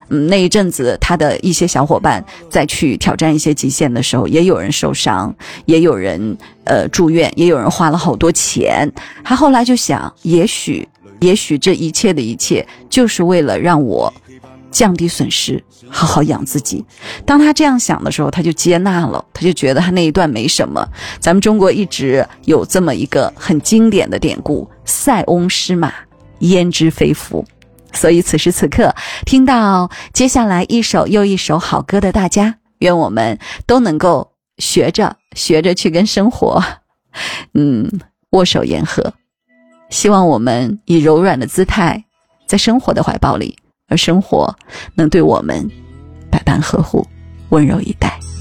那一阵子他的一些小伙伴再去挑战一些极限的时候，也有人受伤，也有人住院，也有人花了好多钱。他后来就想，也许这一切的一切就是为了让我降低损失，好好养自己。当他这样想的时候，他就接纳了，他就觉得他那一段没什么。咱们中国一直有这么一个很经典的典故，塞翁失马焉知非福。所以此时此刻听到接下来一首又一首好歌的大家，愿我们都能够学着去跟生活握手言和。希望我们以柔软的姿态在生活的怀抱里，而生活能对我们百般呵护，温柔以待。